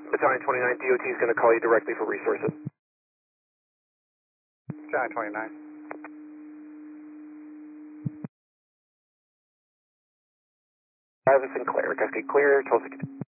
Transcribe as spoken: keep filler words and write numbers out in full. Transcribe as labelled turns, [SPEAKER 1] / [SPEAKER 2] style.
[SPEAKER 1] Battalion twenty-nine, D O T is going to call you directly for resources.
[SPEAKER 2] Battalion twenty-nine.
[SPEAKER 1] Travis and Claire, Cascade clear, twelve sixty.